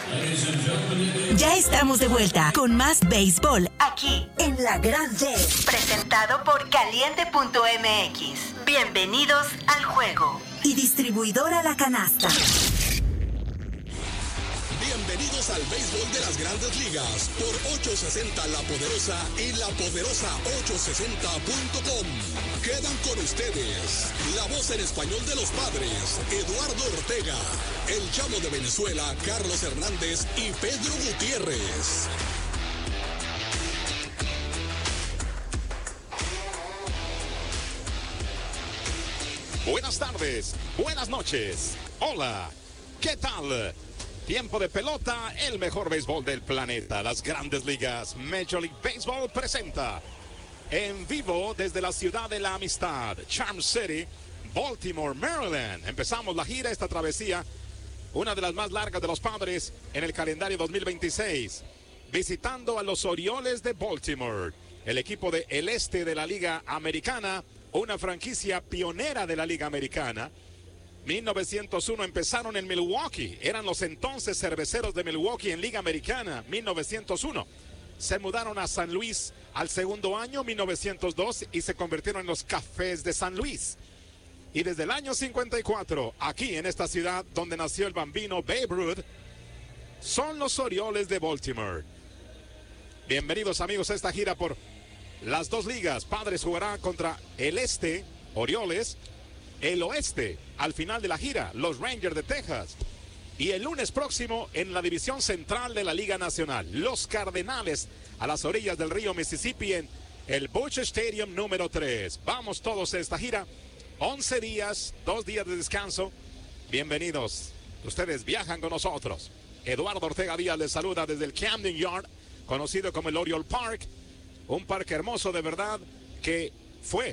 Ya estamos de vuelta con más béisbol aquí en La Grande. Presentado por Caliente.mx. Bienvenidos al juego. Y distribuidora La Canasta. Bienvenidos al béisbol de las Grandes Ligas por 860 La Poderosa y lapoderosa860.com. Quedan con ustedes la voz en español de los Padres, Eduardo Ortega, el Chamo de Venezuela, Carlos Hernández y Pedro Gutiérrez. Buenas tardes, buenas noches, hola, ¿qué tal? Tiempo de pelota, el mejor béisbol del planeta. Las Grandes Ligas, Major League Baseball presenta en vivo desde la ciudad de la amistad, Charm City, Baltimore, Maryland. Empezamos la gira, esta travesía, una de las más largas de los Padres en el calendario 2026, visitando a los Orioles de Baltimore, el equipo del este de la Liga Americana, una franquicia pionera de la Liga Americana. 1901 empezaron en Milwaukee, eran los entonces Cerveceros de Milwaukee en Liga Americana. 1901 se mudaron a San Luis al segundo año, 1902, y se convirtieron en los Cafés de San Luis. Y desde el año 54, aquí en esta ciudad donde nació el bambino Babe Ruth, son los Orioles de Baltimore. Bienvenidos amigos a esta gira por las dos ligas. Padres jugará contra el este, Orioles, el oeste, al final de la gira, los Rangers de Texas. Y el lunes próximo, en la división central de la Liga Nacional, los Cardenales a las orillas del río Mississippi en el Busch Stadium número 3. Vamos todos a esta gira, 11 días, 2 días de descanso. Bienvenidos, ustedes viajan con nosotros. Eduardo Ortega Díaz les saluda desde el Camden Yard, conocido como el Oriole Park, un parque hermoso de verdad que fue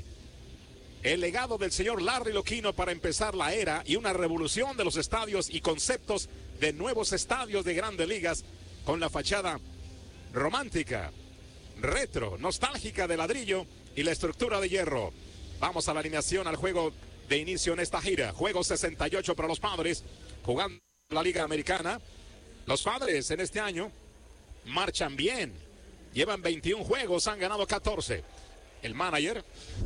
el legado del señor Larry Loquino para empezar la era y una revolución de los estadios y conceptos de nuevos estadios de Grandes Ligas con la fachada romántica, retro, nostálgica de ladrillo y la estructura de hierro. Vamos a la alineación al juego de inicio en esta gira. Juego 68 para los Padres, jugando la Liga Americana. Los Padres en este año marchan bien. Llevan 21 juegos, han ganado 14. El manager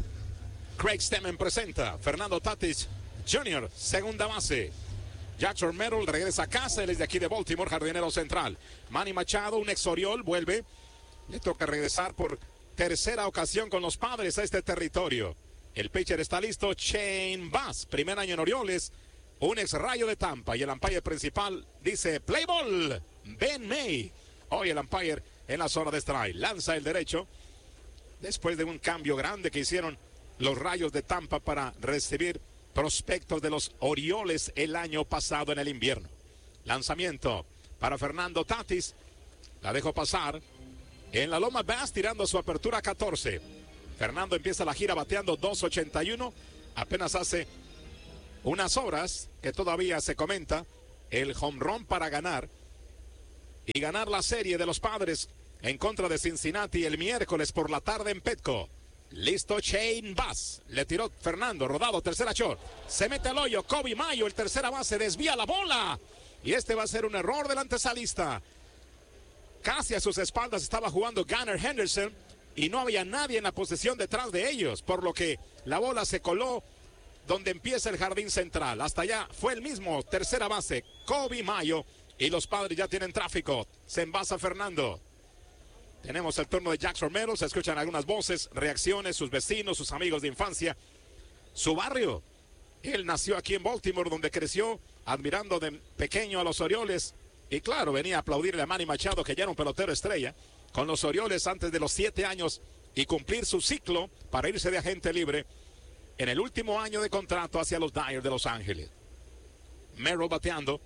Craig Stemmen presenta. Fernando Tatis Jr., segunda base. Jackson Merrill regresa a casa, él es de aquí de Baltimore, jardinero central. Manny Machado, un ex Oriol, vuelve. Le toca regresar por tercera ocasión con los Padres a este territorio. El pitcher está listo, Shane Baz, primer año en Orioles, un ex Rayo de Tampa. Y el umpire principal dice, play ball, Ben May. Hoy el umpire en la zona de strike. Lanza el derecho, después de un cambio grande que hicieron los Rayos de Tampa para recibir prospectos de los Orioles el año pasado en el invierno. Lanzamiento para Fernando Tatis. La dejó pasar. En la loma Bass tirando su apertura 14. Fernando empieza la gira bateando 2.81. Apenas hace unas horas que todavía se comenta el home run para ganar. Y ganar la serie de los Padres en contra de Cincinnati el miércoles por la tarde en Petco. Listo Shane Baz, le tiró Fernando, rodado, tercera short, se mete al hoyo, Kobe Mayo, el tercera base, desvía la bola, y este va a ser un error del antesalista. Casi a sus espaldas estaba jugando Gunnar Henderson, y no había nadie en la posesión detrás de ellos, por lo que la bola se coló donde empieza el jardín central. Hasta allá fue el mismo, tercera base, Kobe Mayo, y los Padres ya tienen tráfico, se envasa Fernando. Tenemos el turno de Jackson Merrill, se escuchan algunas voces, reacciones, sus vecinos, sus amigos de infancia, su barrio. Él nació aquí en Baltimore, donde creció admirando de pequeño a los Orioles. Y claro, venía a aplaudirle a Manny Machado, que ya era un pelotero estrella, con los Orioles antes de los 7 años y cumplir su ciclo para irse de agente libre en el último año de contrato hacia los Dodgers de Los Ángeles. Merrill bateando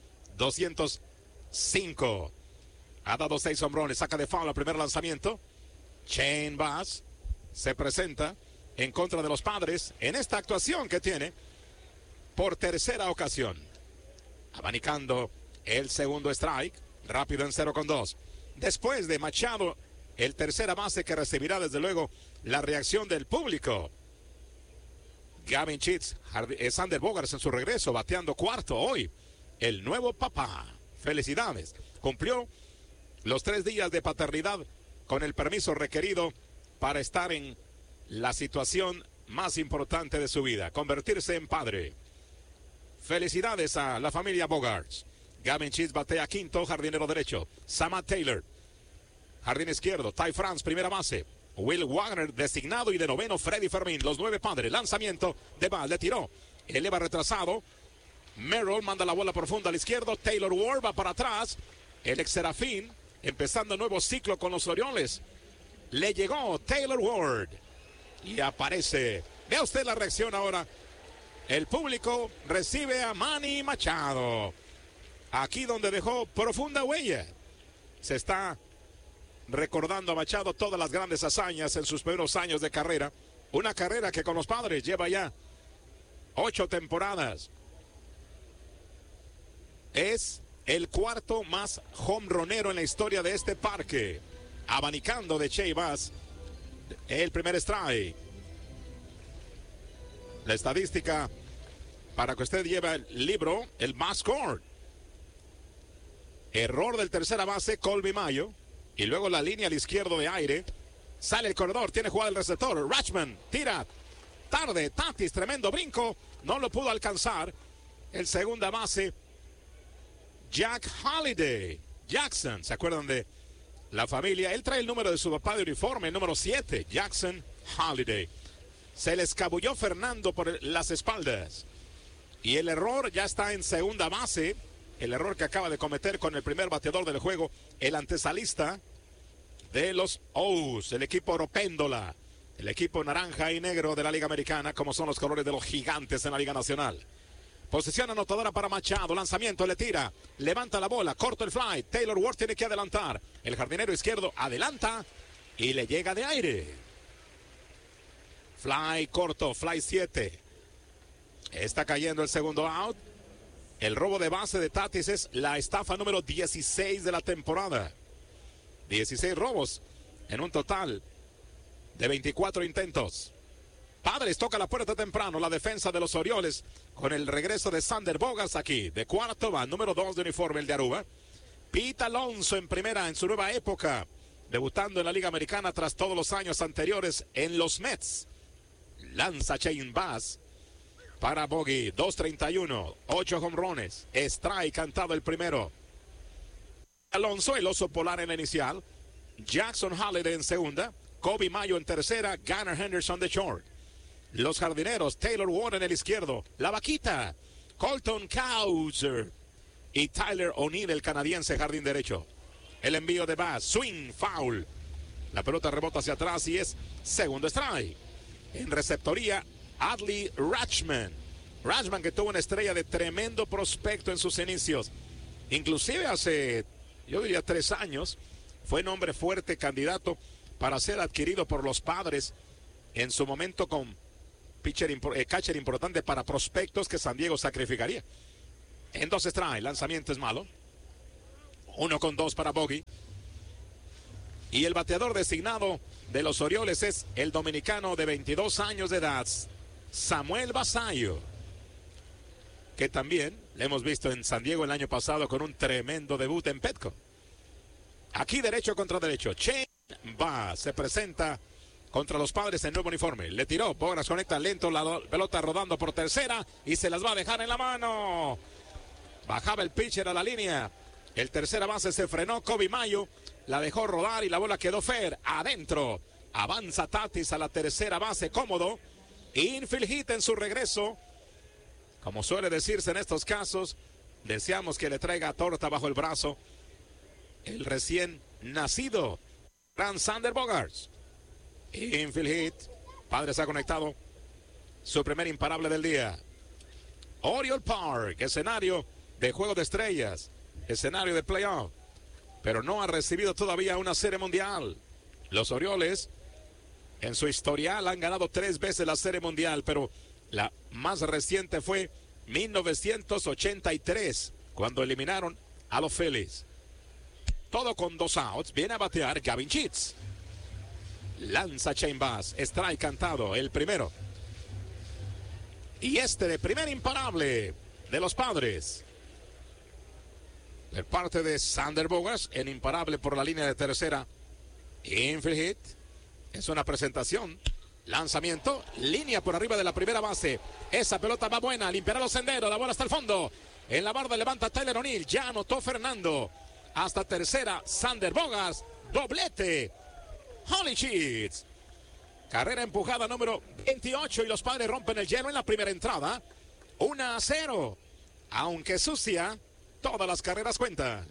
205. Ha dado 6 hombrones, saca de foul el primer lanzamiento. Shane Baz se presenta en contra de los Padres en esta actuación que tiene por tercera ocasión. Abanicando el segundo strike, rápido en 0-2. Después de Machado, el tercera base que recibirá desde luego la reacción del público. Gavin Sheets, Sander Bogaerts en su regreso, bateando cuarto hoy. El nuevo papá, Felicidades. Cumplió los 3 días de paternidad con el permiso requerido para estar en la situación más importante de su vida, convertirse en padre. Felicidades a la familia Bogaerts. Gavin Sheets batea quinto, jardinero derecho. Samad Taylor, jardín izquierdo. Ty France, primera base. Will Wagner, designado, y de noveno Freddy Fermín. Los 9 padres. Lanzamiento de Ball, le tiró. Eleva retrasado. Merrill manda la bola profunda al izquierdo. Taylor Ward va para atrás. El ex Serafín, empezando nuevo ciclo con los Orioles. Le llegó Taylor Ward. Y aparece. Vea usted la reacción ahora. El público recibe a Manny Machado. Aquí donde dejó profunda huella. Se está recordando a Machado todas las grandes hazañas en sus primeros años de carrera. Una carrera que con los padres lleva ya 8 temporadas. Es el cuarto más homeronero en la historia de este parque. Abanicando de Shea Baz el primer strike. La estadística para que usted lleve el libro, el Baz Score. Error del tercera base, Colby Mayo. Y luego la línea al izquierdo de aire. Sale el corredor, tiene jugada el receptor. Rachman tira tarde. Tatis, tremendo brinco. No lo pudo alcanzar. El segunda base, Jack Holiday. Jackson, ¿se acuerdan de la familia? Él trae el número de su papá de uniforme, el número 7. Jackson Holiday. Se le escabulló Fernando por las espaldas. Y el error ya está en segunda base. El error que acaba de cometer con el primer bateador del juego, el antesalista de los O's, el equipo Oropéndola, el equipo naranja y negro de la Liga Americana, como son los colores de los Gigantes en la Liga Nacional. Posición anotadora para Machado, lanzamiento, le tira, levanta la bola, corto el fly. Taylor Ward tiene que adelantar. El jardinero izquierdo adelanta y le llega de aire. Fly corto, fly 7. Está cayendo el segundo out. El robo de base de Tatis es la estafa número 16 de la temporada. 16 robos en un total de 24 intentos. Padres toca la puerta temprano, la defensa de los Orioles con el regreso de Sander Bogaerts aquí. De cuarto va, número 2 de uniforme, el de Aruba. Pete Alonso en primera en su nueva época, debutando en la Liga Americana tras todos los años anteriores en los Mets. Lanza Shane Baz para Bogey, 2.31, 8 jonrones, strike cantado el primero. Alonso, el oso polar en la inicial. Jackson Holiday en segunda. Colby Mayo en tercera. Gunnar Henderson de short. Los jardineros, Taylor Ward en el izquierdo. La vaquita, Colton Cowser. Y Tyler O'Neill, el canadiense, jardín derecho. El envío de Baz, swing, foul. La pelota rebota hacia atrás y es segundo strike. En receptoría, Adley Rutschman. Rutschman, que tuvo una estrella de tremendo prospecto en sus inicios. Inclusive hace, yo diría 3 años, fue nombre fuerte, candidato para ser adquirido por los Padres. En su momento con catcher importante para prospectos que San Diego sacrificaría. En 2 strike, lanzamiento es malo. 1-2 para Bogey. Y el bateador designado de los Orioles es el dominicano de 22 años de edad, Samuel Basallo, que también le hemos visto en San Diego el año pasado con un tremendo debut en Petco. Aquí derecho contra derecho. Shane Baz se presenta contra los Padres en nuevo uniforme. Le tiró, Bogaerts conecta lento, la pelota rodando por tercera y se las va a dejar en la mano. Bajaba el pitcher a la línea. El tercera base se frenó, Colby Mayo la dejó rodar y la bola quedó fair. Adentro, avanza Tatis a la tercera base, cómodo. Infield hit en su regreso. Como suele decirse en estos casos, deseamos que le traiga torta bajo el brazo el recién nacido gran Sander Bogaerts. Infield hit. Padres ha conectado su primer imparable del día. Oriole Park, escenario de Juego de Estrellas, escenario de playoff, pero no ha recibido todavía una serie mundial. Los Orioles en su historial han ganado 3 veces la serie mundial, pero la más reciente fue 1983, cuando eliminaron a los Phillies. Todo con 2 outs, viene a batear Gavin Sheets. Lanza Shane Baz, strike cantado, el primero. Y este de primer imparable de los Padres. de parte de Xander Bogaerts, en imparable por la línea de tercera. Infield hit. Es una presentación. Lanzamiento. Línea por arriba de la primera base. Esa pelota va buena. Limpiará los senderos. La bola hasta el fondo. En la barda levanta Tyler O'Neill. Ya anotó Fernando. Hasta tercera. Xander Bogaerts. Doblete. Holy Cheats. Carrera empujada número 28 y los Padres rompen el hielo en la primera entrada. 1-0. Aunque sucia, todas las carreras cuentan.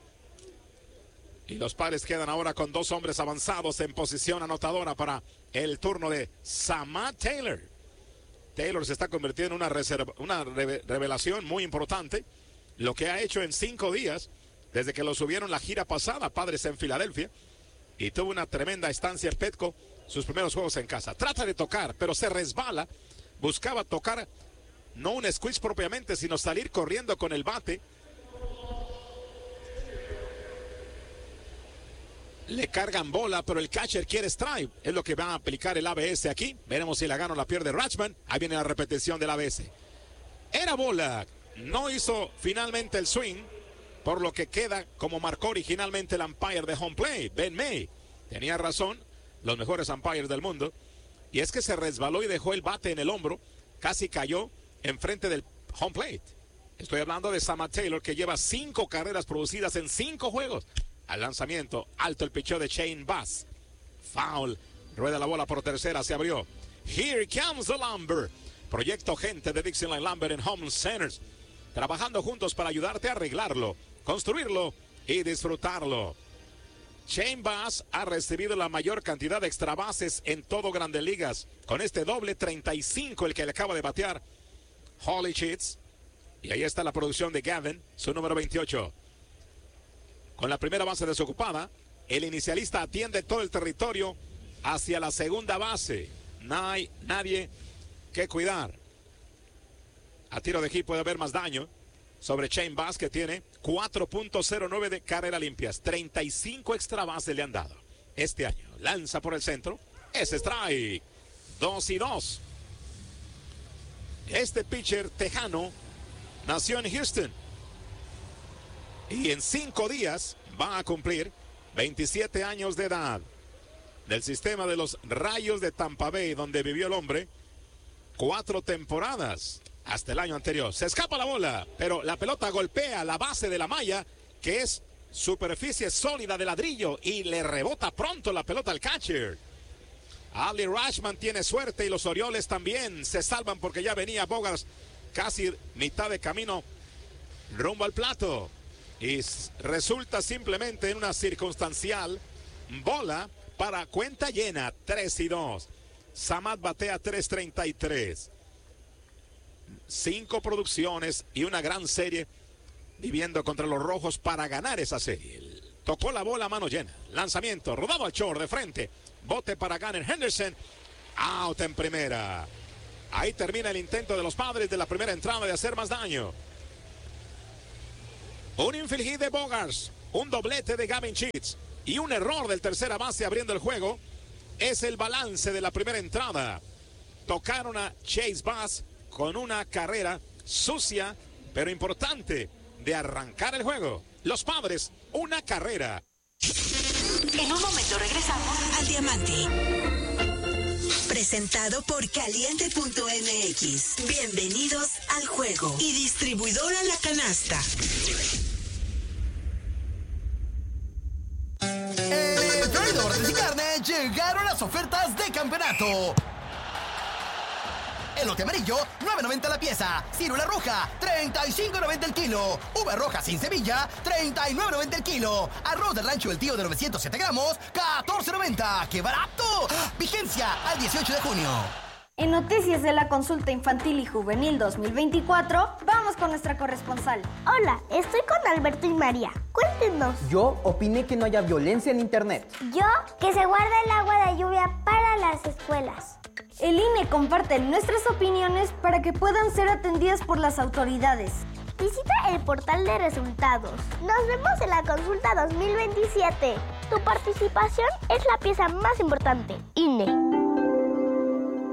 Y los Padres quedan ahora con 2 hombres avanzados en posición anotadora para el turno de Samad Taylor. Taylor se está convirtiendo en una revelación muy importante. Lo que ha hecho en 5 días, desde que lo subieron la gira pasada, Padres en Filadelfia. Y tuvo una tremenda estancia en Petco, sus primeros juegos en casa. Trata de tocar, pero se resbala. Buscaba tocar, no un squeeze propiamente, sino salir corriendo con el bate. Le cargan bola, pero el catcher quiere strike. Es lo que va a aplicar el ABS aquí. Veremos si la gana o la pierde Rutschman. Ahí viene la repetición del ABS. Era bola. No hizo finalmente el swing, por lo que queda como marcó originalmente el umpire de home plate, Ben May. Tenía razón, los mejores umpires del mundo. Y es que se resbaló y dejó el bate en el hombro. Casi cayó enfrente del home plate. Estoy hablando de Samad Taylor, que lleva 5 carreras producidas en 5 juegos. Al lanzamiento, alto el picheo de Shane Baz. Foul, rueda la bola por tercera, se abrió. Here comes the lumber. Proyecto gente de Dixieland Lumber en Home Centers. Trabajando juntos para ayudarte a arreglarlo, construirlo y disfrutarlo. Shane Baz ha recibido la mayor cantidad de extra bases en todo Grandes Ligas. Con este doble 35 el que le acaba de batear Holy Cheats. Y ahí está la producción de Gavin, su número 28. Con la primera base desocupada, el inicialista atiende todo el territorio hacia la segunda base. No hay nadie que cuidar. A tiro de aquí puede haber más daño sobre Shane Baz, que tiene 4.09 de carreras limpias. 35 extra bases le han dado este año. Lanza por el centro. Es strike. 2-2. Este pitcher tejano nació en Houston. Y en 5 días va a cumplir 27 años de edad. Del sistema de los Rayos de Tampa Bay, donde vivió el hombre 4 temporadas. Hasta el año anterior. Se escapa la bola, pero la pelota golpea la base de la malla, que es superficie sólida de ladrillo, y le rebota pronto la pelota al catcher. Ali Rutschman tiene suerte y los Orioles también se salvan, porque ya venía Bogaerts casi mitad de camino rumbo al plato. Y resulta simplemente en una circunstancial bola para cuenta llena. 3-2. Samad batea 3.33. 5 producciones y una gran serie viviendo contra los Rojos para ganar esa serie. Tocó la bola a mano llena. Lanzamiento, rodado al short de frente. Bote para Gunnar Henderson. Out en primera. Ahí termina el intento de los Padres de la primera entrada de hacer más daño. Un infield hit de Bogaerts, un doblete de Gavin Cheats y un error del tercera base abriendo el juego. Es el balance de la primera entrada. Tocaron a Chase Baz con una carrera sucia, pero importante, de arrancar el juego. Los Padres, una carrera. En un momento regresamos al Diamante. Presentado por Caliente.mx. Bienvenidos al juego. Y distribuidora La Canasta. En Florida Bordes y Carne llegaron las ofertas de campeonato. Elote amarillo, $9.90 la pieza. Ciruela roja, $35.90 el kilo. Uva roja sin semilla, $39.90 el kilo. Arroz de rancho El Tío de 907 gramos, $14.90. ¡Qué barato! Vigencia al 18 de junio. En noticias de la consulta infantil y juvenil 2024, vamos con nuestra corresponsal. Hola, estoy con Alberto y María. Cuéntenos. Yo opiné que no haya violencia en internet. Yo, que se guarde el agua de lluvia para las escuelas. El INE comparte nuestras opiniones para que puedan ser atendidas por las autoridades. Visita el portal de resultados. Nos vemos en la consulta 2027. Tu participación es la pieza más importante. INE.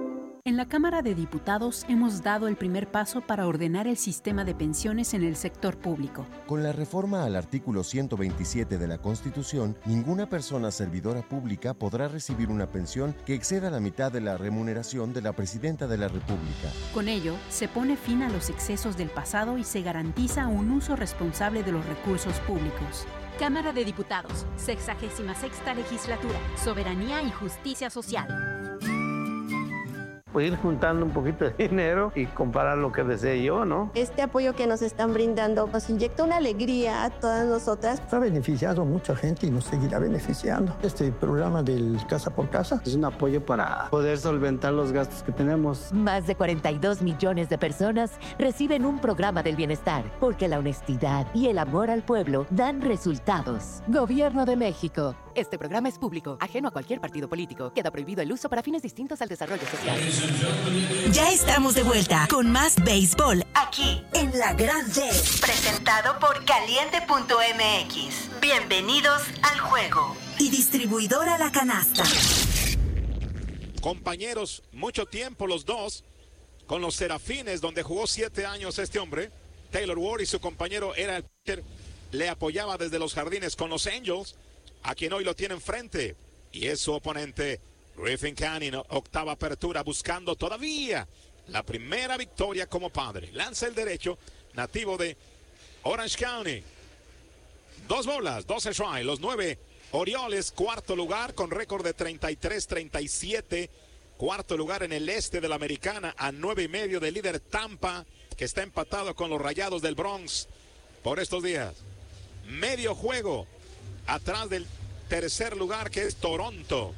En la Cámara de Diputados hemos dado el primer paso para ordenar el sistema de pensiones en el sector público. Con la reforma al artículo 127 de la Constitución, ninguna persona servidora pública podrá recibir una pensión que exceda la mitad de la remuneración de la Presidenta de la República. Con ello, se pone fin a los excesos del pasado y se garantiza un uso responsable de los recursos públicos. Cámara de Diputados, 66ª Legislatura, Soberanía y Justicia Social. Pues ir juntando un poquito de dinero y comprar lo que desee yo, ¿no? Este apoyo que nos están brindando nos inyecta una alegría a todas nosotras. Ha beneficiado a mucha gente y nos seguirá beneficiando. Este programa del Casa por Casa es un apoyo para poder solventar los gastos que tenemos. Más de 42 millones de personas reciben un programa del bienestar, porque la honestidad y el amor al pueblo dan resultados. Gobierno de México. Este programa es público, ajeno a cualquier partido político. Queda prohibido el uso para fines distintos al desarrollo social. Ya estamos de vuelta con más béisbol aquí en La Gran Red, presentado por Caliente.mx. Bienvenidos al juego y distribuidora La Canasta. Compañeros, mucho tiempo los dos con los Serafines, donde jugó 7 años este hombre. Taylor Ward, y su compañero era el pitcher, le apoyaba desde los jardines con los Angels, a quien hoy lo tiene enfrente, y es su oponente Griffin Canning, octava apertura, buscando todavía la primera victoria como padre. Lanza el derecho, nativo de Orange County. 2 bolas, 12 strikes. Los 9 Orioles, cuarto lugar con récord de 33-37. Cuarto lugar en el este de la Americana, a 9.5 del líder Tampa, que está empatado con los Rayados del Bronx por estos días. Medio juego atrás del tercer lugar, que es Toronto.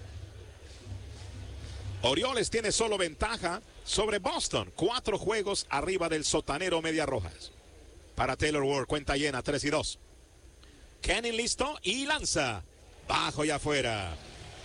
Orioles tiene solo ventaja sobre Boston, 4 juegos arriba del sotanero Medias Rojas. Para Taylor Ward, cuenta llena, 3-2. Canning listo y lanza. Bajo y afuera.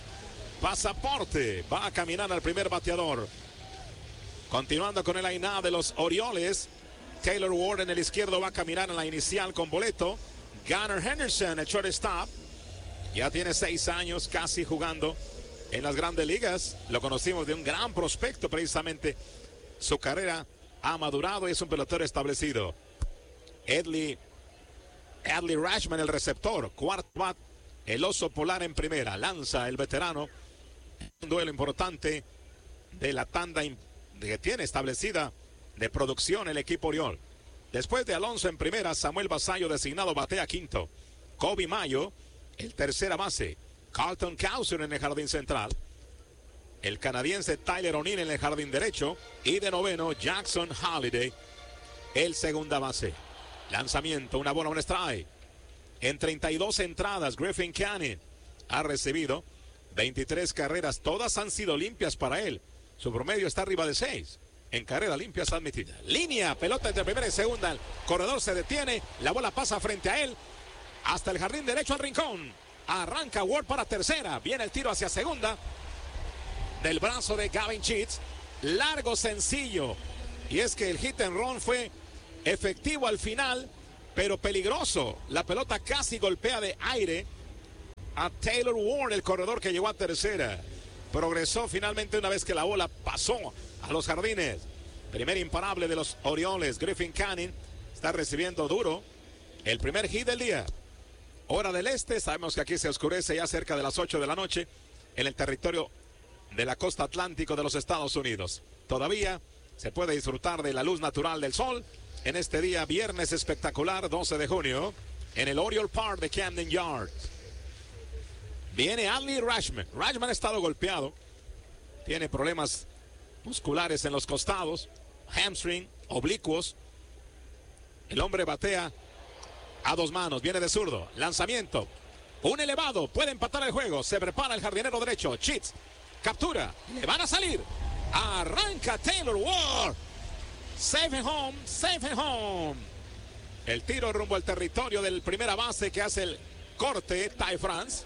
Pasaporte, va a caminar al primer bateador. Continuando con el line-up de los Orioles, Taylor Ward en el izquierdo va a caminar en la inicial con boleto. Gunnar Henderson, el shortstop, ya tiene 6 años casi jugando en las grandes ligas. Lo conocimos de un gran prospecto, precisamente. Su carrera ha madurado y es un pelotero establecido. Adley Rashman, el receptor. Cuarto bat, el oso polar en primera. Lanza el veterano. Un duelo importante de la tanda que tiene establecida de producción el equipo Oriol. Después de Alonso en primera, Samuel Basallo designado batea quinto. Kobe Mayo, el tercera base. Carlton Cowser en el jardín central. El canadiense Tyler O'Neill en el jardín derecho. Y de noveno, Jackson Holliday, el segunda base. Lanzamiento, una bola, un strike. En 32 entradas, Griffin Canning ha recibido 23 carreras. Todas han sido limpias para él. Su promedio está arriba de 6. En carreras limpias admitidas. Línea, pelota entre primera y segunda. El corredor se detiene. La bola pasa frente a él. Hasta el jardín derecho al rincón. Arranca Ward para tercera. Viene el tiro hacia segunda. Del brazo de Gavin Sheets. Largo, sencillo. Y es que el hit and run fue efectivo al final, pero peligroso. La pelota casi golpea de aire a Taylor Ward, el corredor que llegó a tercera. Progresó finalmente una vez que la bola pasó a los jardines. Primer imparable de los Orioles. Griffin Canning está recibiendo duro el primer hit del día. Hora del este, sabemos que aquí se oscurece ya cerca de las 8 de la noche en el territorio de la costa atlántico de los Estados Unidos. Todavía se puede disfrutar de la luz natural del sol en este día viernes espectacular, 12 de junio, en el Oriole Park de Camden Yards. Viene Adley Rashman. Rashman ha estado golpeado. Tiene problemas musculares en los costados, hamstring, oblicuos. El hombre batea a 2 manos, viene de zurdo. Lanzamiento, un elevado, puede empatar el juego. Se prepara el jardinero derecho. Sheets captura, le van a salir. Arranca Taylor Ward. Safe and home, safe and home. El tiro rumbo al territorio del primera base que hace el corte, Ty France.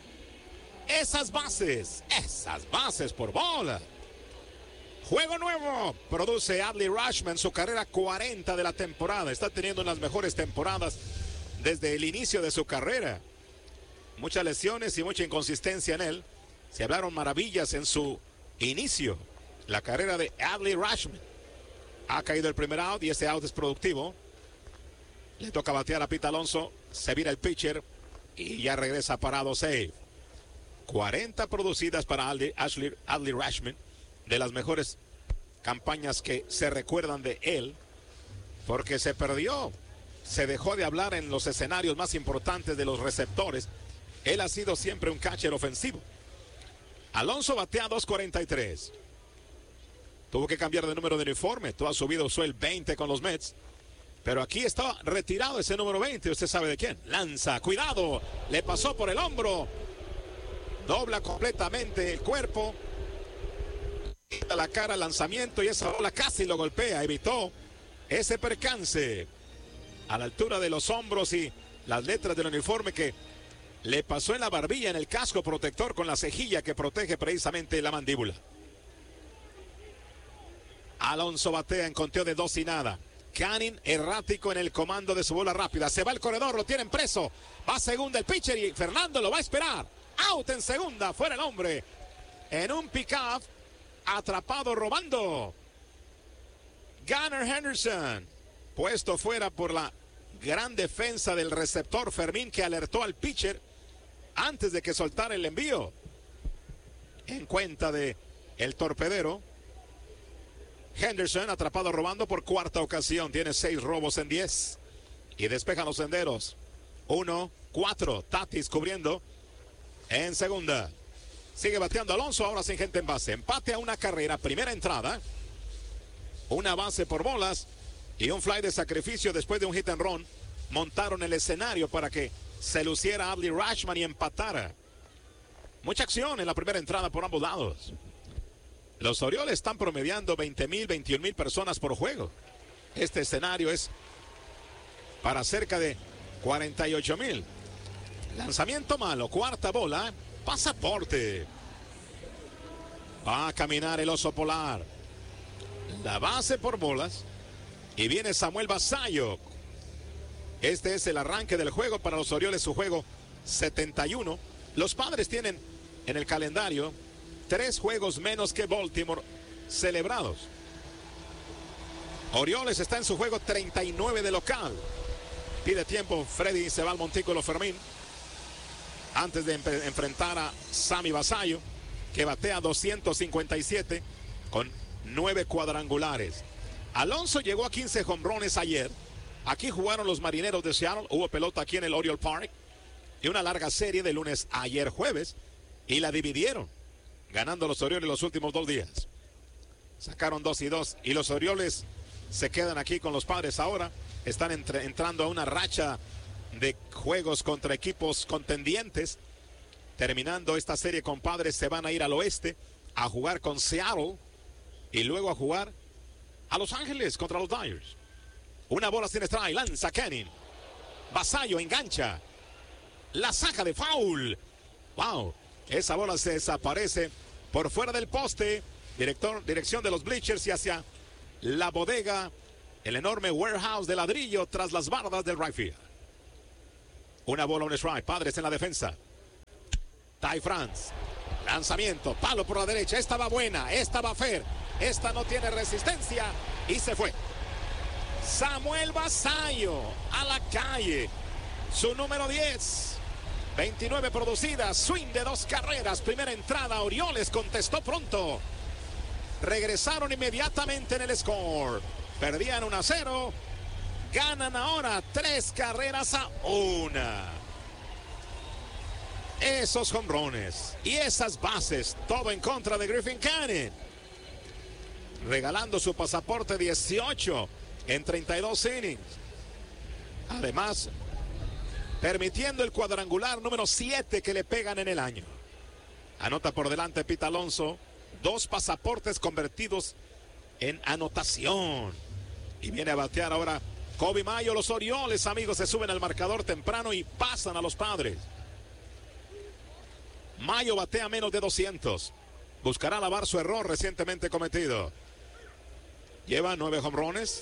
Esas bases por bola. Juego nuevo. Produce Adley Rashman, su carrera 40 de la temporada. Está teniendo unas mejores temporadas desde el inicio de su carrera. Muchas lesiones y mucha inconsistencia en él. Se hablaron maravillas en su inicio. La carrera de Adley Rashman. Ha caído el primer out y ese out es productivo. Le toca batear a Pete Alonso. Se vira el pitcher y ya regresa parado save. 40 producidas para Adley Rashman. De las mejores campañas que se recuerdan de él. Porque se perdió. Se dejó de hablar en los escenarios más importantes de los receptores. Él ha sido siempre un catcher ofensivo. Alonso batea 2.43. Tuvo que cambiar de número de uniforme. Todo ha subido, usó el 20 con los Mets. Pero aquí está retirado ese número 20. Usted sabe de quién. Lanza, cuidado. Le pasó por el hombro. Dobla completamente el cuerpo. Quita la cara, lanzamiento. Y esa bola casi lo golpea. Evitó ese percance. A la altura de los hombros y las letras del uniforme que le pasó en la barbilla, en el casco protector con la cejilla que protege precisamente la mandíbula. Alonso batea en conteo de 2-0. Canning errático en el comando de su bola rápida. Se va al corredor, lo tienen preso. Va a segunda el pitcher y Fernando lo va a esperar. Out en segunda, fuera el hombre. En un pick-up, atrapado robando. Gunnar Henderson, puesto fuera por la gran defensa del receptor Fermín, que alertó al pitcher antes de que soltara el envío. En cuenta de el torpedero. Henderson atrapado robando por cuarta ocasión. Tiene 6 robos en 10. Y despejan los senderos. 1-4. Tatis cubriendo en segunda. Sigue bateando Alonso, ahora sin gente en base. Empate a una carrera, primera entrada. Una base por bolas y un fly de sacrificio después de un hit and run. Montaron el escenario para que se luciera Adley Rashman y empatara. Mucha acción en la primera entrada por ambos lados. Los Orioles están promediando 20,000, 21,000 personas por juego. Este escenario es para cerca de 48,000. Lanzamiento malo, cuarta bola, pasaporte. Va a caminar el oso polar. La base por bolas. Y viene Samuel Basallo. Este es el arranque del juego para los Orioles, su juego 71. Los Padres tienen en el calendario 3 juegos menos que Baltimore celebrados. Orioles está en su juego 39 de local. Pide tiempo Freddy, se va al montículo Fermín. Antes de enfrentar a Sammy Basallo, que batea 257 con 9 cuadrangulares. Alonso llegó a 15 jonrones ayer. Aquí jugaron los Marineros de Seattle. Hubo pelota aquí en el Oriole Park. Y una larga serie de lunes a ayer jueves. Y la dividieron, ganando los Orioles los últimos 2 días. Sacaron 2-2. Y los Orioles se quedan aquí con los Padres ahora. Están entrando a una racha de juegos contra equipos contendientes. Terminando esta serie con Padres, se van a ir al oeste a jugar con Seattle. Y luego a jugar a Los Ángeles contra los Dodgers. Una bola sin strike, lanza Canning. Basallo engancha. La saca de foul. Wow, esa bola se desaparece por fuera del poste. Dirección de los bleachers y hacia la bodega. El enorme warehouse de ladrillo tras las bardas del right field. Una bola, un strike. Padres en la defensa. Ty France. Lanzamiento, palo por la derecha. Esta va buena, esta va fair. Esta no tiene resistencia y se fue. Samuel Basallo a la calle. Su número 10. 29 producidas, swing de 2 carreras. Primera entrada, Orioles contestó pronto. Regresaron inmediatamente en el score. Perdían 1-0. Ganan ahora 3 carreras a 1. Esos jonrones y esas bases, todo en contra de Griffin Canning. Regalando su pasaporte 18 en 32 innings. Además, permitiendo el cuadrangular número 7 que le pegan en el año. Anota por delante Pete Alonso. 2 pasaportes convertidos en anotación. Y viene a batear ahora Coby Mayo. Los Orioles, amigos, se suben al marcador temprano y pasan a los Padres. Mayo batea menos de 200. Buscará lavar su error recientemente cometido. Lleva 9 jonrones.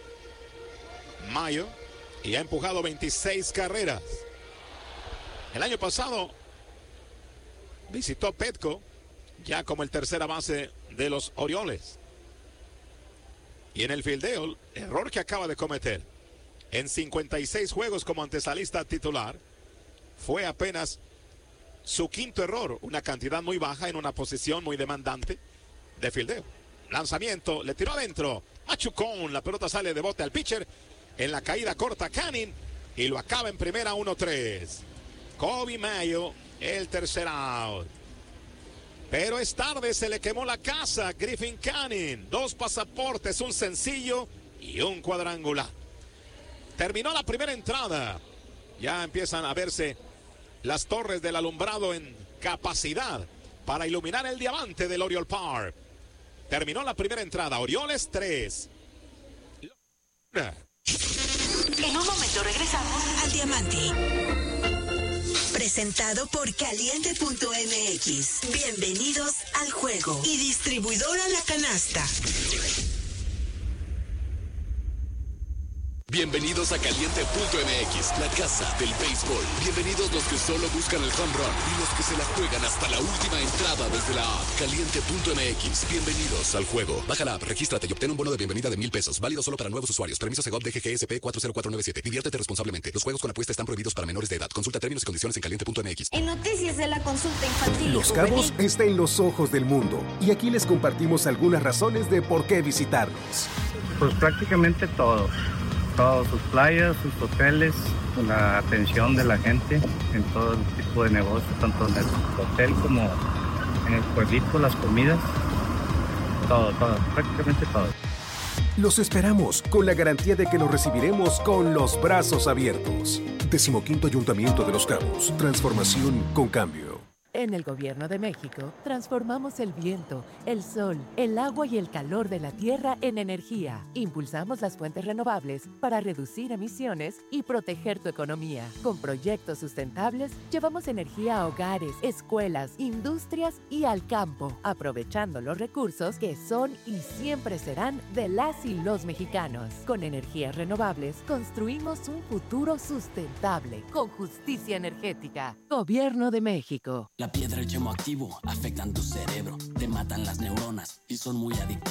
Mayo. Y ha empujado 26 carreras. El año pasado visitó Petco, ya como el tercera base de los Orioles. Y en el fildeo, error que acaba de cometer. En 56 juegos como antesalista titular, fue apenas su quinto error, una cantidad muy baja en una posición muy demandante de fildeo. Lanzamiento, le tiró adentro, machucón, la pelota sale de bote al pitcher, en la caída corta Canning, y lo acaba en primera 1-3. Coby Mayo, el tercer out. Pero es tarde, se le quemó la casa a Griffin Canning. 2 pasaportes, un sencillo y un cuadrangular. Terminó la primera entrada. Ya empiezan a verse las torres del alumbrado en capacidad para iluminar el diamante del Oriole Park. Terminó la primera entrada. Orioles 3. En un momento regresamos al diamante. Presentado por Caliente.mx. Bienvenidos al juego. Y distribuidora La Canasta. Bienvenidos a Caliente.mx, la casa del béisbol. Bienvenidos los que solo buscan el home run y los que se la juegan hasta la última entrada desde la app. Caliente.mx, bienvenidos al juego. Baja la app, regístrate y obtén un bono de bienvenida de $1,000. Válido solo para nuevos usuarios. Permiso Segov DGGSP 40497. Diviértete responsablemente. Los juegos con apuesta están prohibidos para menores de edad. Consulta términos y condiciones en Caliente.mx. En noticias de la consulta infantil. Los Cabos está en los ojos del mundo. Y aquí les compartimos algunas razones de por qué visitarlos. Pues prácticamente todo. Todas sus playas, sus hoteles, la atención de la gente en todo el tipo de negocio, tanto en el hotel como en el pueblito, las comidas, todo, prácticamente todo. Los esperamos con la garantía de que los recibiremos con los brazos abiertos. 15º Ayuntamiento de Los Cabos. Transformación con cambio. En el Gobierno de México, transformamos el viento, el sol, el agua y el calor de la tierra en energía. Impulsamos las fuentes renovables para reducir emisiones y proteger tu economía. Con proyectos sustentables, llevamos energía a hogares, escuelas, industrias y al campo, aprovechando los recursos que son y siempre serán de las y los mexicanos. Con energías renovables, construimos un futuro sustentable, con justicia energética. Gobierno de México. La piedra y el yemo activo afectan tu cerebro, te matan las neuronas y son muy adictivos.